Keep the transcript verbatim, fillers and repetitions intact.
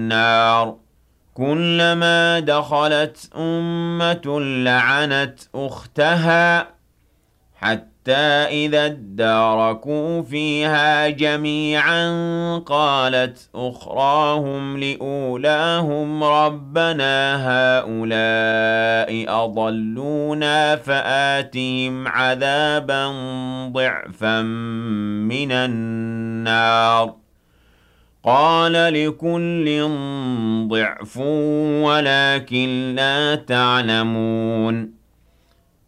النَّارِ كُلَّمَا دَخَلَتْ أُمَّةٌ لَّعَنَتْ أُخْتَهَا حَتَّىٰ إِذَا ادَّارَكُوا فِيهَا جَمِيعًا قَالَتْ أُخْرَاهُمْ لِأُولَاهُمْ رَبَّنَا هَٰؤُلَاءِ أَضَلُّونَا فَآتِهِمْ عَذَابًا ضِعْفًا مِّنَ النَّارِ قَالَ لِكُلٍّ ضِعْفٌ وَلَٰكِن لَّا تَعْلَمُونَ